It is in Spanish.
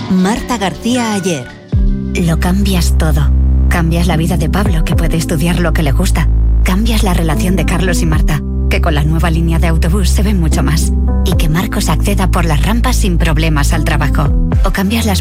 Marta García Ayer. Lo cambias todo. Cambias la vida de Pablo, que puede estudiar lo que le gusta. Cambias la relación de Carlos y Marta, que con la nueva línea de autobús se ven mucho más. Y que Marcos acceda por las rampas sin problemas al trabajo. O cambias las